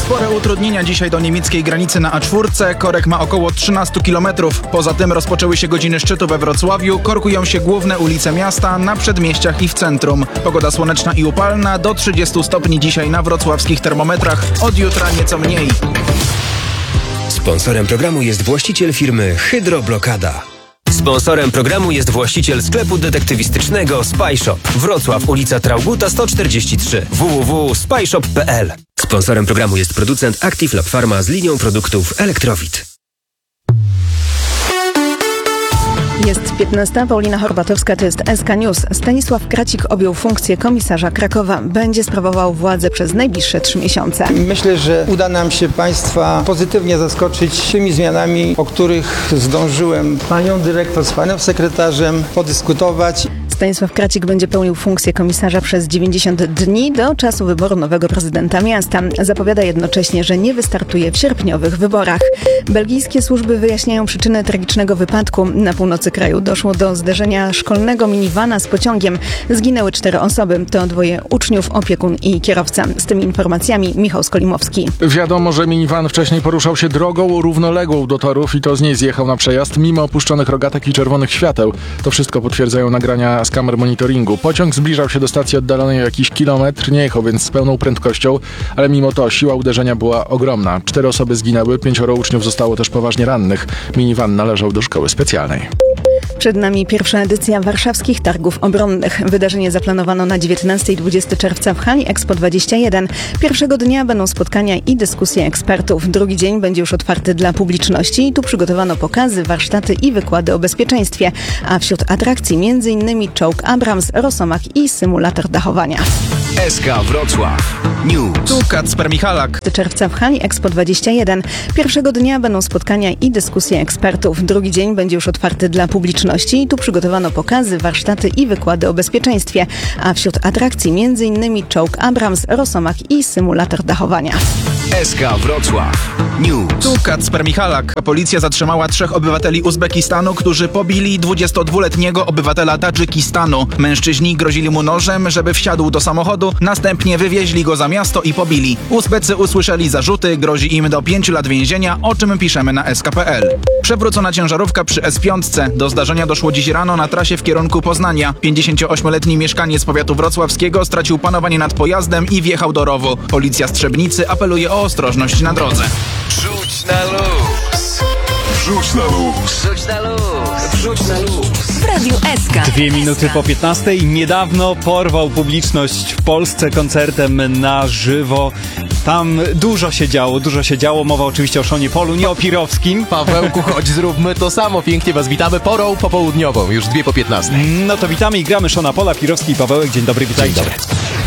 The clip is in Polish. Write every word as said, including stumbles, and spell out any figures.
Spore utrudnienia dzisiaj do niemieckiej granicy na A cztery. Korek ma około trzynaście kilometrów. Poza tym rozpoczęły się godziny szczytu we Wrocławiu. Korkują się główne ulice miasta, na przedmieściach i w centrum. Pogoda słoneczna i upalna, do trzydziestu stopni dzisiaj na wrocławskich termometrach. Od jutra nieco mniej. Sponsorem programu jest właściciel firmy Hydroblokada. Sponsorem programu jest właściciel sklepu detektywistycznego Spyshop. Wrocław, ulica Traugutta sto czterdzieści trzy. w w w kropka spyshop kropka p l. Sponsorem programu jest producent Active Lab Pharma z linią produktów Elektrowit. Jest piętnasta. Paulina Horbatowska, to jest S K News. Stanisław Kracik objął funkcję komisarza Krakowa. Będzie sprawował władzę przez najbliższe trzy miesiące. Myślę, że uda nam się Państwa pozytywnie zaskoczyć tymi zmianami, o których zdążyłem panią dyrektor z panem sekretarzem podyskutować. Stanisław Kracik będzie pełnił funkcję komisarza przez dziewięćdziesiąt dni do czasu wyboru nowego prezydenta miasta. Zapowiada jednocześnie, że nie wystartuje w sierpniowych wyborach. Belgijskie służby wyjaśniają przyczynę tragicznego wypadku. Na północy kraju doszło do zderzenia szkolnego minivana z pociągiem. Zginęły cztery osoby. To dwoje uczniów, opiekun i kierowca. Z tymi informacjami Michał Skolimowski. Wiadomo, że minivan wcześniej poruszał się drogą równoległą do torów i to z niej zjechał na przejazd mimo opuszczonych rogatek i czerwonych świateł. To wszystko potwierdzają nagrania z kamer monitoringu. Pociąg zbliżał się do stacji oddalonej o jakiś kilometr, nie jechał więc z pełną prędkością, ale mimo to siła uderzenia była ogromna. Cztery osoby zginęły, pięcioro uczniów zostało też poważnie rannych. Minivan należał do szkoły specjalnej. Przed nami pierwsza edycja warszawskich targów obronnych. Wydarzenie zaplanowano na dziewiętnastego i dwudziestego czerwca w hali Expo dwadzieścia jeden. Pierwszego dnia będą spotkania i dyskusje ekspertów. Drugi dzień będzie już otwarty dla publiczności. Tu przygotowano pokazy, warsztaty i wykłady o bezpieczeństwie. A wśród atrakcji między innymi czołg Abrams, Rosomak i symulator dachowania. S K Wrocław News. Tu Kacper Michalak. Czerwca w hali Expo dwadzieścia jeden. Pierwszego dnia będą spotkania i dyskusje ekspertów. Drugi dzień będzie już otwarty dla publiczności. Tu przygotowano pokazy, warsztaty i wykłady o bezpieczeństwie. A wśród atrakcji między innymi czołg Abrams, Rosomak i symulator dachowania. S K Wrocław News. Tu Kacper Michalak. Policja zatrzymała trzech obywateli Uzbekistanu, którzy pobili dwudziestodwuletniego obywatela Tadżykistanu. Mężczyźni grozili mu nożem, żeby wsiadł do samochodu, następnie wywieźli go za miasto i pobili. Uzbecy usłyszeli zarzuty, grozi im do pięciu lat więzienia, o czym piszemy na S K kropka p l. Przewrócona ciężarówka przy S pięć. Do zdarzenia doszło dziś rano na trasie w kierunku Poznania. pięćdziesięcioośmioletni mieszkaniec powiatu wrocławskiego stracił panowanie nad pojazdem i wjechał do rowu. Policja Strzebnicy apeluje o ostrożność na drodze. Wrzuć na luz. Wrzuć na luz. Wrzuć na luz. Wrzuć na luz. W Radiu S K. Dwie minuty po piętnastej. Niedawno porwał publiczność w Polsce koncertem na żywo. Tam dużo się działo, dużo się działo. Mowa oczywiście o Seanie Paulu, nie o Pirowskim. Pawełku, chodź, zróbmy to samo. Pięknie was witamy porą popołudniową, już dwie po piętnastej. No to witamy i gramy Seana Paula, Pirowski i Pawełek. Dzień dobry, witajcie. Dzień dobry.